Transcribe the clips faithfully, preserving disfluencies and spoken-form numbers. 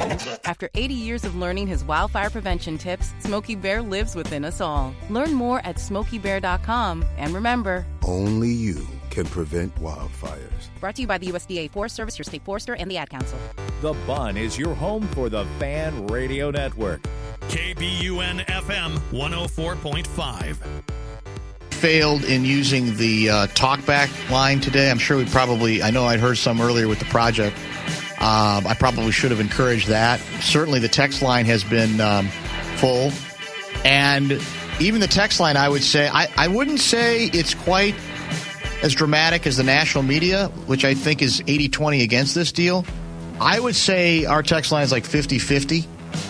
After eighty years of learning his wildfire prevention tips, Smokey Bear lives within us all. Learn more at smokey bear dot com. And remember, only you can prevent wildfires. Brought to you by the U S D A Forest Service, your state forester, and the Ad Council. The Bun is your home for the Fan Radio Network. K B U N F M one oh four point five. Failed in using the uh, talkback line today. I'm sure we probably, I know I'd heard some earlier with the project. Um, I probably should have encouraged that. Certainly the text line has been um, full. And even the text line, I would say, I, I wouldn't say it's quite as dramatic as the national media, which I think is eighty twenty against this deal. I would say our text line is like fifty-fifty.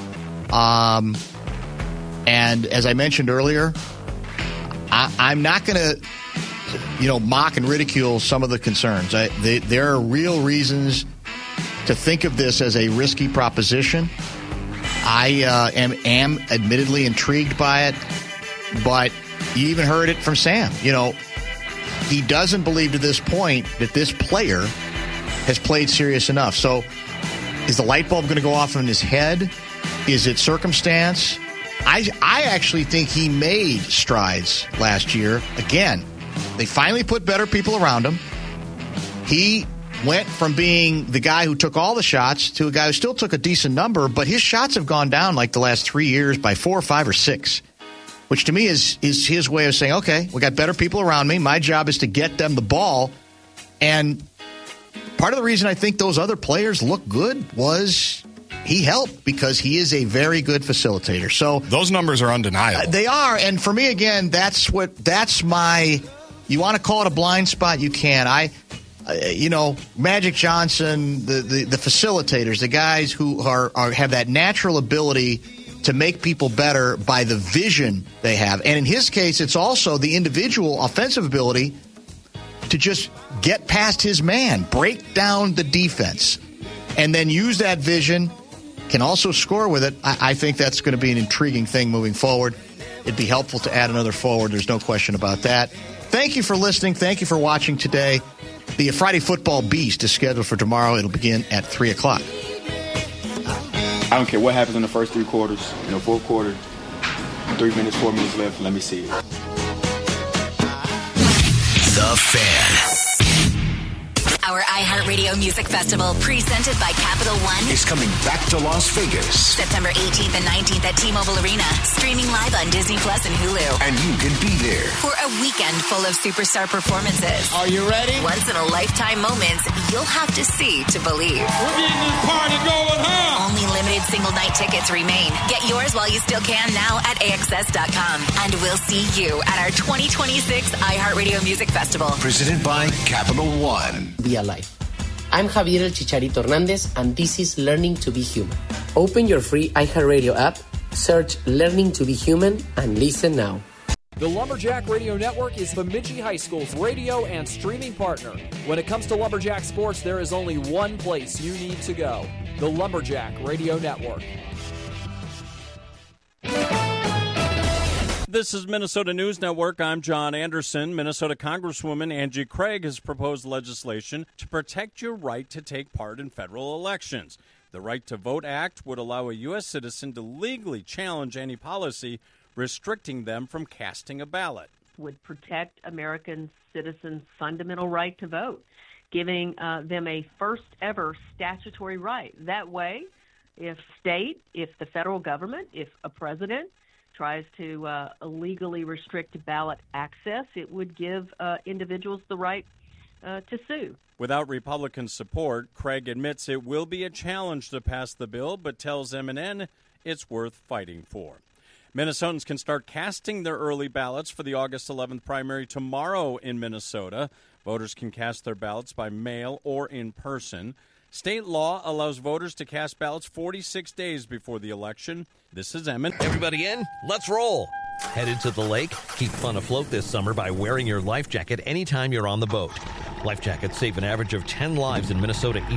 Um, and as I mentioned earlier, I, I'm not going to, you know, mock and ridicule some of the concerns. I, they, there are real reasons to think of this as a risky proposition. I uh, am, am admittedly intrigued by it, but you even heard it from Sam. You know, he doesn't believe to this point that this player has played serious enough. So is the light bulb going to go off in his head? Is it circumstance? I, I actually think he made strides last year. Again, they finally put better people around him. He went from being the guy who took all the shots to a guy who still took a decent number, but his shots have gone down like the last three years by four or five or six, which to me is, is his way of saying, okay, we got better people around me. My job is to get them the ball. And part of the reason I think those other players look good was he helped because he is a very good facilitator. So those numbers are undeniable. Uh, they are. And for me, again, that's what, that's my, you want to call it a blind spot, you can. I, uh, you know, Magic Johnson, the, the, the facilitators, the guys who are, are have that natural ability to make people better by the vision they have. And in his case, it's also the individual offensive ability to just get past his man, break down the defense, and then use that vision, can also score with it. I, I think that's going to be an intriguing thing moving forward. It'd be helpful to add another forward. There's no question about that. Thank you for listening. Thank you for watching today. The Friday Football Beast is scheduled for tomorrow. It'll begin at three o'clock. I don't care what happens in the first three quarters. In the fourth quarter, three minutes, four minutes left. Let me see it. The Fan. Our iHeartRadio Music Festival, presented by Capital One, is coming back to Las Vegas. September eighteenth and nineteenth at T-Mobile Arena. Streaming live on Disney Plus and Hulu. And you can be there for a weekend full of superstar performances. Are you ready? Once-in-a-lifetime moments you'll have to see to believe. We're getting this party going, huh? Only limited single-night tickets remain. Get yours while you still can now at A X S dot com. And we'll see you at our twenty twenty-six iHeartRadio Music Festival. Presented by Capital One. Be alive. I'm Javier El Chicharito Hernandez, and this is Learning to be Human. Open your free iHeartRadio app, search Learning to be Human, and listen now. The Lumberjack Radio Network is Bemidji High School's radio and streaming partner. When it comes to Lumberjack sports, there is only one place you need to go. The Lumberjack Radio Network. This is Minnesota News Network. I'm John Anderson. Minnesota Congresswoman Angie Craig has proposed legislation to protect your right to take part in federal elections. The Right to Vote Act would allow a U S citizen to legally challenge any policy restricting them from casting a ballot. Would protect American citizens' fundamental right to vote, giving uh, them a first-ever statutory right. That way, if state, if the federal government, if a president tries to uh, illegally restrict ballot access, it would give uh, individuals the right uh, to sue. Without Republican support, Craig admits it will be a challenge to pass the bill, but tells M and N it's worth fighting for. Minnesotans can start casting their early ballots for the August eleventh primary tomorrow in Minnesota. Voters can cast their ballots by mail or in person. State law allows voters to cast ballots forty-six days before the election. This is Emmett. Everybody in? Let's roll. Headed to the lake? Keep fun afloat this summer by wearing your life jacket anytime you're on the boat. Life jackets save an average of ten lives in Minnesota each